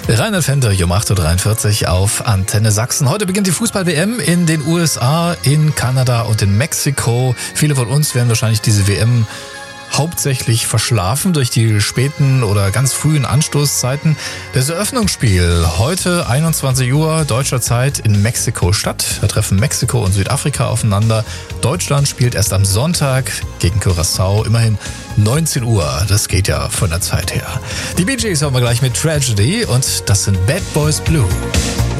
Reinhard Fender, um 8.43 Uhr auf Antenne Sachsen. Heute beginnt die Fußball-WM in den USA, in Kanada und in Mexiko. Viele von uns werden wahrscheinlich diese WM hauptsächlich verschlafen durch die späten oder ganz frühen Anstoßzeiten. Das Eröffnungsspiel heute 21 Uhr deutscher Zeit in Mexiko statt. Da treffen Mexiko und Südafrika aufeinander. Deutschland spielt erst am Sonntag gegen Curaçao. Immerhin 19 Uhr. Das geht ja von der Zeit her. Die Bee Gees haben wir gleich mit Tragedy und das sind Bad Boys Blue.